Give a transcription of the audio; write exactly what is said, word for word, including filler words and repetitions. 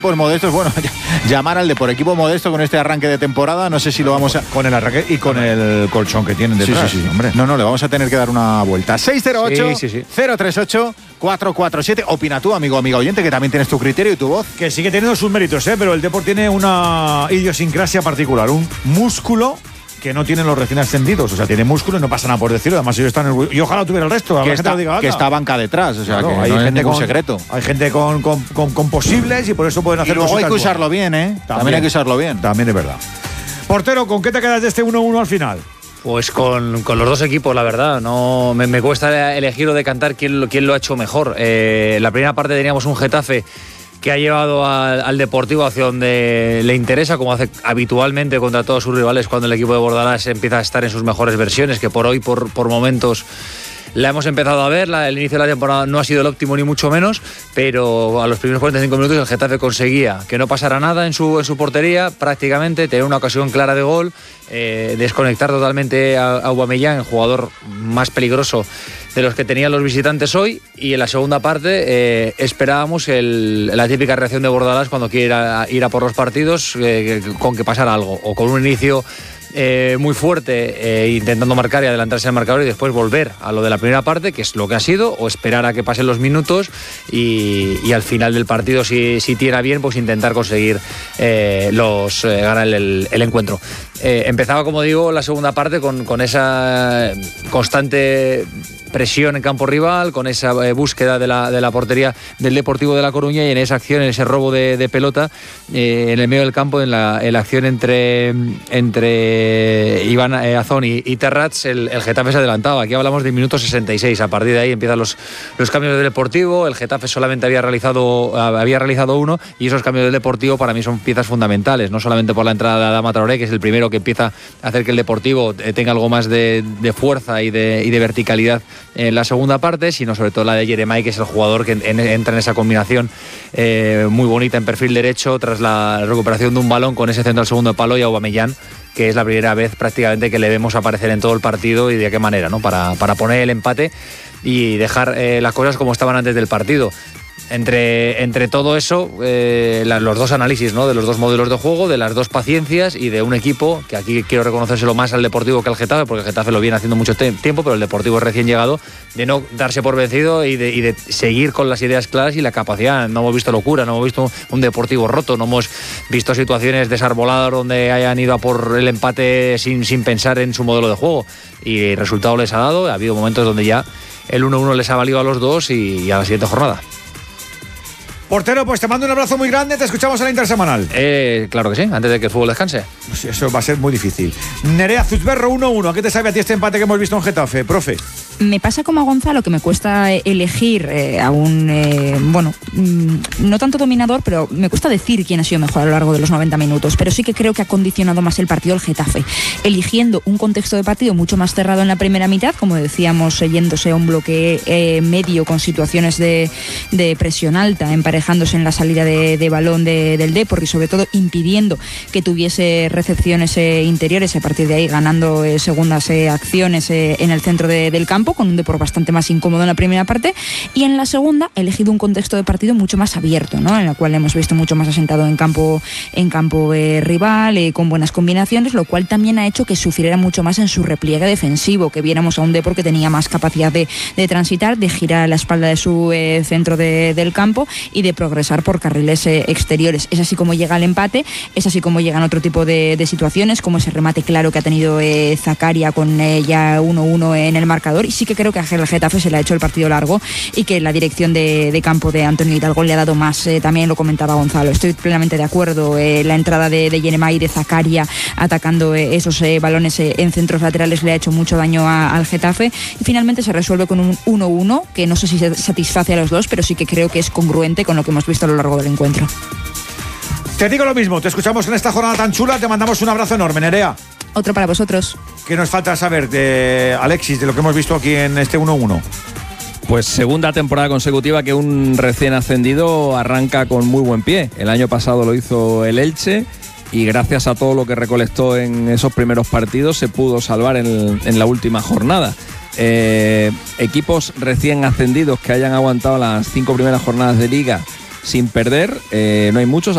Por modestos, bueno, llamar al de por equipo modesto con este arranque de temporada, no sé si lo vamos a... Con el arranque y con el colchón que tienen detrás. Sí, sí, sí, hombre. No, no, le vamos a tener que dar una vuelta. seis cero ocho, sí, sí, sí. cero tres ocho, cuatro cuatro siete. Opina tú, amigo, amiga oyente, que también tienes tu criterio y tu voz. Que sigue teniendo sus méritos, ¿eh? Pero el Depor tiene una idiosincrasia particular, un músculo que no tienen los recién ascendidos. O sea, tiene músculo y no pasa nada por decirlo. Además, ellos están en el... Y ojalá tuviera el resto. Que está, diga, que está banca detrás. O sea, claro, que hay no gente es ningún con, secreto. Hay gente con, con, con, con posibles y por eso pueden hacer... Y luego hay que usarlo bien, ¿eh? También, También hay que usarlo bien. También es verdad. Portero, ¿con qué te quedas de este uno uno al final? Pues con, con los dos equipos, la verdad. No me, me cuesta elegir o decantar quién, quién lo ha hecho mejor. Eh, la primera parte teníamos un Getafe que ha llevado al, al Deportivo hacia donde le interesa, como hace habitualmente contra todos sus rivales cuando el equipo de Bordalás empieza a estar en sus mejores versiones, que por hoy, por, por momentos, la hemos empezado a ver. La, el inicio de la temporada no ha sido el óptimo ni mucho menos, pero a los primeros cuarenta y cinco minutos el Getafe conseguía que no pasara nada en su, en su portería, prácticamente, tener una ocasión clara de gol, eh, desconectar totalmente a, a Aubameyang, el jugador más peligroso de los que tenían los visitantes hoy, y en la segunda parte eh, esperábamos el, la típica reacción de Bordalás cuando quiere ir a, ir a por los partidos, eh, con que pasara algo, o con un inicio eh, muy fuerte, eh, intentando marcar y adelantarse al marcador y después volver a lo de la primera parte, que es lo que ha sido, o esperar a que pasen los minutos y, y al final del partido, si, si tira bien, pues intentar conseguir eh, los eh, ganar el, el encuentro. Eh, empezaba, como digo, la segunda parte con, con esa constante presión en campo rival, con esa eh, búsqueda de la, de la portería del Deportivo de La Coruña, y en esa acción, en ese robo de, de pelota eh, en el medio del campo, en la, en la acción entre, entre Iván eh, Azón y, y Terrats, el, el Getafe se adelantaba. Aquí hablamos de minuto sesenta y seis. A partir de ahí empiezan los, los cambios del Deportivo. El Getafe solamente había realizado, había realizado uno, y esos cambios del Deportivo para mí son piezas fundamentales, no solamente por la entrada de Adama Traoré, que es el primero que empieza a hacer que el Deportivo tenga algo más de, de fuerza y de, y de verticalidad en la segunda parte, sino sobre todo la de Yeremay, que es el jugador que en, entra en esa combinación eh, muy bonita en perfil derecho tras la recuperación de un balón con ese centro al segundo palo, y Aubameyang, que es la primera vez prácticamente que le vemos aparecer en todo el partido, y de qué manera, ¿no? Para, para poner el empate y dejar eh, las cosas como estaban antes del partido. Entre, entre todo eso, eh, la, los dos análisis, ¿no? De los dos modelos de juego, de las dos paciencias y de un equipo que aquí quiero reconocérselo más al Deportivo que al Getafe, porque el Getafe lo viene haciendo mucho te- tiempo, pero el Deportivo es recién llegado, de no darse por vencido y de, y de seguir con las ideas claras y la capacidad. No hemos visto locura, no hemos visto un Deportivo roto, no hemos visto situaciones desarboladas donde hayan ido a por el empate sin, sin pensar en su modelo de juego, y el resultado les ha dado. Ha habido momentos donde ya el uno uno les ha valido a los dos, y, y a la siguiente jornada. Portero, pues te mando un abrazo muy grande, te escuchamos en la intersemanal. Eh, claro que sí, antes de que el fútbol descanse. Pues eso va a ser muy difícil. Nerea Zuzberro, uno uno. ¿A qué te sabe a ti este empate que hemos visto en Getafe, profe? Me pasa como a Gonzalo, que me cuesta elegir eh, a un, eh, bueno, mmm, no tanto dominador, pero me cuesta decir quién ha sido mejor a lo largo de los noventa minutos, pero sí que creo que ha condicionado más el partido el Getafe, eligiendo un contexto de partido mucho más cerrado en la primera mitad, como decíamos, yéndose a un bloque eh, medio con situaciones de, de presión alta, emparejándose en la salida de, de balón de, del Depor, y sobre todo impidiendo que tuviese recepciones eh, interiores, y a partir de ahí ganando eh, segundas eh, acciones eh, en el centro de, del campo, con un Depor bastante más incómodo en la primera parte, y en la segunda he elegido un contexto de partido mucho más abierto, ¿no? En el cual hemos visto mucho más asentado en campo, en campo eh, rival, eh, con buenas combinaciones, lo cual también ha hecho que sufriera mucho más en su repliegue defensivo, que viéramos a un Depor que tenía más capacidad de, de transitar, de girar a la espalda de su eh, centro de, del campo y de progresar por carriles eh, exteriores. Es así como llega el empate, es así como llegan otro tipo de, de situaciones, como ese remate claro que ha tenido eh, Zakaria con eh, ya uno uno en el marcador. Y sí que creo que a el Getafe se le ha hecho el partido largo, y que la dirección de, de campo de Antonio Hidalgo le ha dado más, eh, también lo comentaba Gonzalo, estoy plenamente de acuerdo. Eh, la entrada de, de Yeremay y de Zakaria atacando eh, esos eh, balones eh, en centros laterales le ha hecho mucho daño a, al Getafe, y finalmente se resuelve con un uno uno que no sé si se satisface a los dos, pero sí que creo que es congruente con lo que hemos visto a lo largo del encuentro. Te digo lo mismo, te escuchamos en esta jornada tan chula, te mandamos un abrazo enorme, Nerea. Otro para vosotros. ¿Qué nos falta saber de Alexis, de lo que hemos visto aquí en este uno uno? Pues segunda temporada consecutiva que un recién ascendido arranca con muy buen pie. El año pasado lo hizo el Elche, y gracias a todo lo que recolectó en esos primeros partidos se pudo salvar en, en la última jornada. Eh, equipos recién ascendidos que hayan aguantado las cinco primeras jornadas de liga sin perder, eh, no hay muchos.